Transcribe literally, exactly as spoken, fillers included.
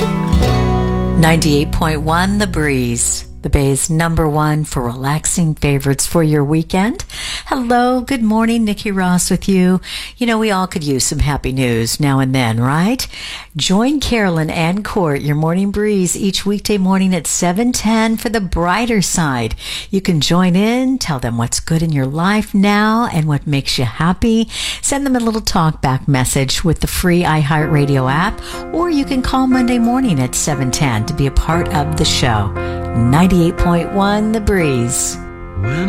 ninety-eight point one The Breeze, the Bay's number one for relaxing favorites for your weekend. Hello, good morning, Nikki Ross with you. You know, we all could use some happy news now and then, right? Join Carolyn and Court, your morning breeze, each weekday morning at seven ten for the brighter side. You can join in, tell them what's good in your life now and what makes you happy. Send them a little talk back message with the free iHeartRadio app, or you can call Monday morning at seven ten to be a part of the show. ninety-eight point one The Breeze.